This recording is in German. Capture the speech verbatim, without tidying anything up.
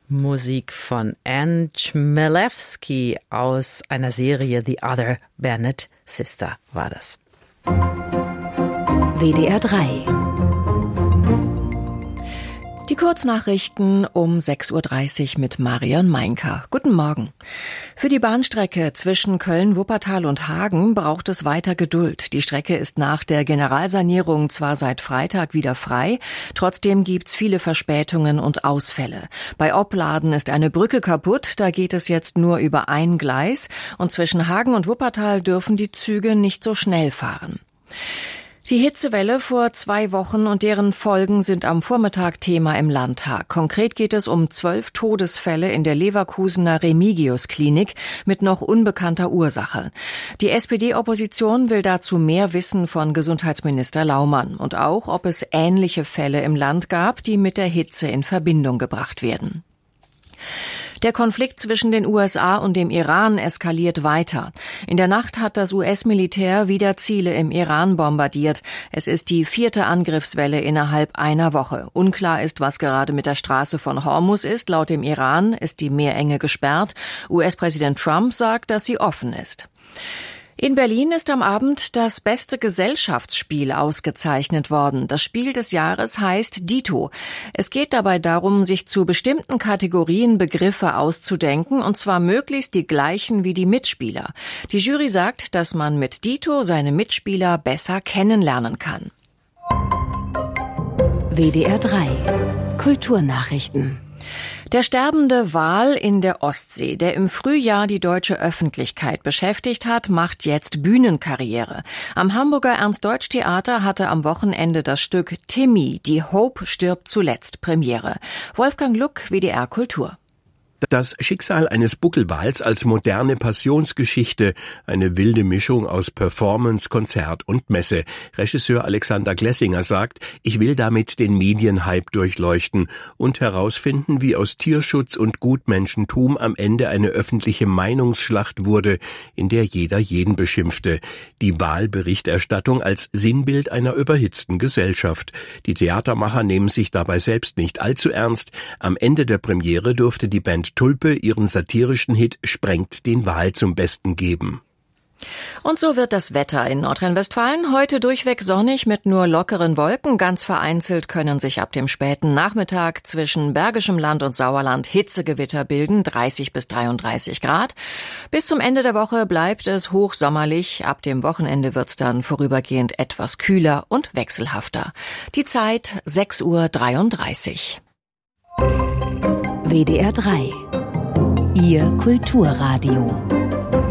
Musik von Anne Chmielewski aus einer Serie The Other Bennett Sister war das. W D R drei. Die Kurznachrichten um sechs Uhr dreißig mit Marion Meinker. Guten Morgen. Für die Bahnstrecke zwischen Köln, Wuppertal und Hagen braucht es weiter Geduld. Die Strecke ist nach der Generalsanierung zwar seit Freitag wieder frei, trotzdem gibt's viele Verspätungen und Ausfälle. Bei Opladen ist eine Brücke kaputt, da geht es jetzt nur über ein Gleis und zwischen Hagen und Wuppertal dürfen die Züge nicht so schnell fahren. Die Hitzewelle vor zwei Wochen und deren Folgen sind am Vormittag Thema im Landtag. Konkret geht es um zwölf Todesfälle in der Leverkusener Remigius-Klinik mit noch unbekannter Ursache. Die S P D-Opposition will dazu mehr wissen von Gesundheitsminister Laumann und auch, ob es ähnliche Fälle im Land gab, die mit der Hitze in Verbindung gebracht werden. Der Konflikt zwischen den U S A und dem Iran eskaliert weiter. In der Nacht hat das U S-Militär wieder Ziele im Iran bombardiert. Es ist die vierte Angriffswelle innerhalb einer Woche. Unklar ist, was gerade mit der Straße von Hormuz ist. Laut dem Iran ist die Meerenge gesperrt. U S-Präsident Trump sagt, dass sie offen ist. In Berlin ist am Abend das beste Gesellschaftsspiel ausgezeichnet worden. Das Spiel des Jahres heißt Dito. Es geht dabei darum, sich zu bestimmten Kategorien Begriffe auszudenken, und zwar möglichst die gleichen wie die Mitspieler. Die Jury sagt, dass man mit Dito seine Mitspieler besser kennenlernen kann. W D R drei Kulturnachrichten. Der sterbende Wal in der Ostsee, der im Frühjahr die deutsche Öffentlichkeit beschäftigt hat, macht jetzt Bühnenkarriere. Am Hamburger Ernst-Deutsch-Theater hatte am Wochenende das Stück Timmy, die Hope stirbt zuletzt, Premiere. Wolfgang Luck, W D R Kultur. Das Schicksal eines Buckelwals als moderne Passionsgeschichte, eine wilde Mischung aus Performance, Konzert und Messe. Regisseur Alexander Glessinger sagt, ich will damit den Medienhype durchleuchten und herausfinden, wie aus Tierschutz und Gutmenschentum am Ende eine öffentliche Meinungsschlacht wurde, in der jeder jeden beschimpfte. Die Wahlberichterstattung als Sinnbild einer überhitzten Gesellschaft. Die Theatermacher nehmen sich dabei selbst nicht allzu ernst. Am Ende der Premiere durfte die Band Tulpe ihren satirischen Hit Sprengt den Wal zum Besten geben. Und so wird das Wetter in Nordrhein-Westfalen heute durchweg sonnig mit nur lockeren Wolken. Ganz vereinzelt können sich ab dem späten Nachmittag zwischen Bergischem Land und Sauerland Hitzegewitter bilden, dreißig bis dreiunddreißig Grad. Bis zum Ende der Woche bleibt es hochsommerlich. Ab dem Wochenende wird's dann vorübergehend etwas kühler und wechselhafter. Die Zeit sechs Uhr dreiunddreißig. W D R drei. Ihr Kulturradio.